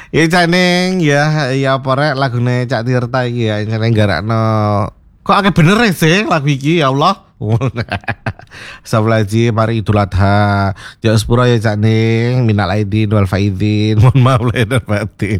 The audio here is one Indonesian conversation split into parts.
Ya caneng ya apa rek lagune Cak Tirta iki ya caneng garakno. Kok akeh bener sih lagu iki ya Allah. Astagfirullahaladzim, mari Idul Adha. Ya sepura ya Cak Ning, minal aidin wal faizin. Mohon maaf lahir dan batin.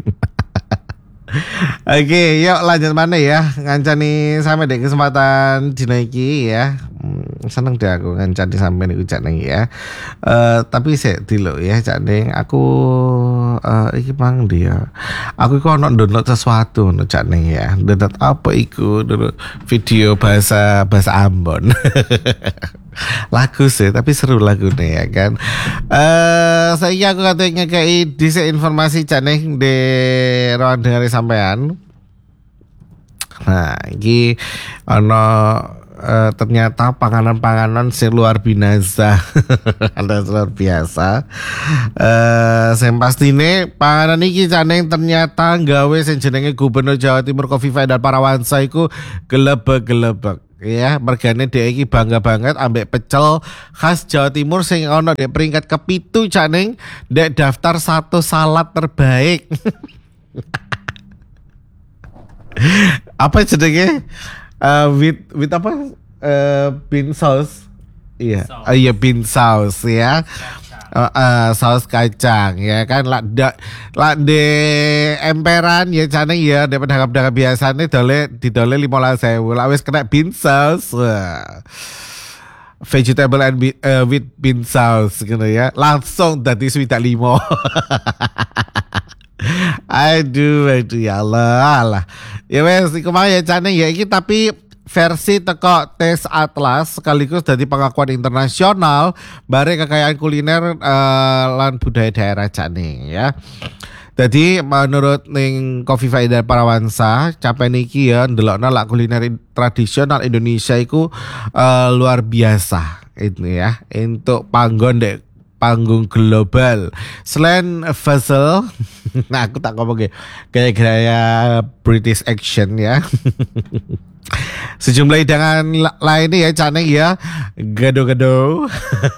Oke, yuk lanjut mana ya? Ngancani sampai deh kesempatan dina iki ya. Seneng deh aku ngancani sampai nih Cak Ning ya. Tapi saya dulu ya Cak Ning, aku iki mang dia. Aku kok download sesuatu no Cak Ning ya. Download apa iku? Download video bahasa Ambon. Lagu sih tapi seru lagunya ya kan. Saya aku katanya kayak di informasi Cak Ning di ruang dengar sampean. Nah ini ono ternyata panganan-panganan sing luar binasa. Ada luar biasa. Sing pastine panganan iki Cak Ning ternyata gawe sing jenenge Gubernur Jawa Timur Kofifa Indar Parawansa iku gelebek-gelebek. Ya, mergane dhek iki bangga banget ambek pecel khas Jawa Timur sing ono di peringkat ke-7 Cak Ning ndek daftar 1 salad terbaik. Apa jenenge? With apa? Bean sauce. Iya. Iya bean sauce ya. Saus kacang ya kan lak de emperan ya Cak Ning ya de pedagang-pedagang biasane didole 15.000 lak wis kena bean sauce. Vegetable and with bean sauce gitu ya. Langsung dadi swidak 5. Aduh ya Allah. Ya wes iku mah ya Cak Ning ya iki tapi versi teko tes atlas sekaligus dari pengakuan internasional bare kekayaan kuliner lan budaya daerah Cak Ning ya. Jadi menurut ning Kofifa Indar Parawansa capek niki ya ndelokno lak kuliner tradisional Indonesia iku luar biasa itu ya untuk panggung global. Selain vessel, nah aku tak ngomong kayak gaya British action ya. Sejumlah hidangan lainnya ya Cak Ning ya gado-gado.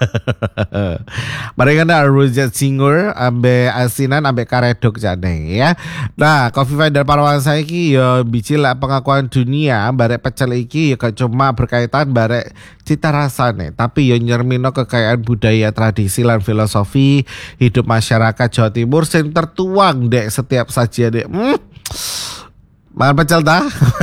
Mereka ada rujak cingur ambe asinan ambe karedok Cak Ning ya. Nah Kofifa Indar Parawansa iki ya biji lah pengakuan dunia barek pecel iki ya gak cuma berkaitan barek cita rasane tapi ya nyermino kekayaan budaya tradisi lan filosofi hidup masyarakat Jawa Timur sing tertuang dek setiap sajian dek. Makan pecel dah.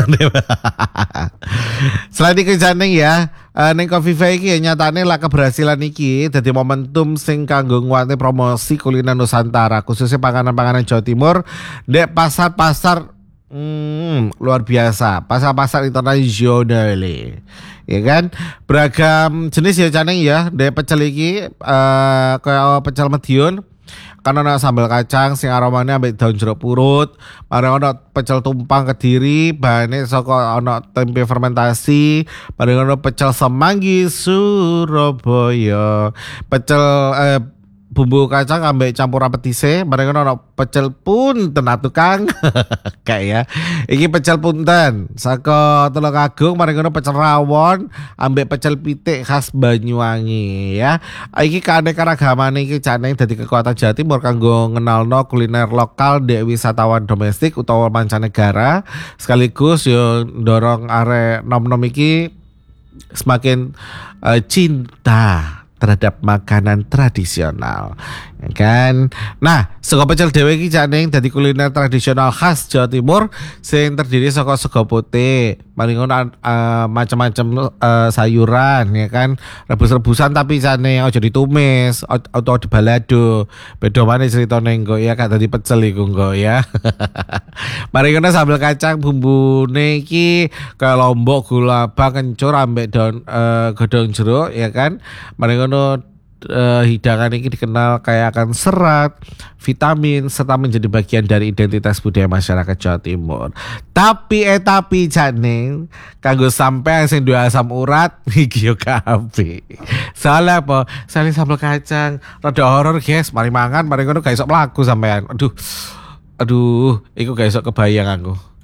Selain itu Cak Ning ya, ning Kofifa iki ya nyatane lah keberhasilan iki dadi momentum sing kanggo nguatke promosi kuliner Nusantara khususnya panganan-panganan Jawa Timur ndek pasar-pasar luar biasa, pasar-pasar internasional ya kan, beragam jenis ya Cak Ning ya, ndek pecel iki kayak pecel Madiun kan ana sambal kacang sing aromane ambek daun jeruk purut, bareng ana pecel tumpang Kediri, bahane saka ana tempe fermentasi, bareng ana pecel Semanggi Surabaya, pecel bumbu kacang ambek campuran petise, bareng ana pecel punten tukang. Kayak ya. Iki pecel punten saka Tulungagung, bareng ana pecel rawon ambek pecel pitik khas Banyuwangi ya. Iki keanekaragaman iki Cak Ning dadi kekuatan Jawa Timur kanggo ngenalno kuliner lokal dek wisatawan domestik utawa mancanegara sekaligus yo ndorong arek nom-nom iki semakin cinta terhadap makanan tradisional ya kan. Nah sego pecel dhewe iki Cak Ning dadi kuliner tradisional khas Jawa Timur sing terdiri saka sego putih, paling ngono macam-macam sayuran ya kan, rebus-rebusan tapi Cak Ning aja ditumis atau dibalado. Beda maneh critane engko ya gak dadi pecel iku engko ya. Mari ngono sambal kacang bumbune iki kaya lombok, gula abang, kencur ambek daun godhong jeruk ya kan. Mari ngono hidangan ini dikenal kaya akan serat, vitamin serta menjadi bagian dari identitas budaya masyarakat Jawa Timur. Tapi Cak Ning kanggo sampean sing duwe asam urat iki yo kabeh. Soale apa? Soale sambal kacang rada horor guys, mari mangan mari ngono gak iso mlaku sampean. Aduh, iku gak iso kebayang aku.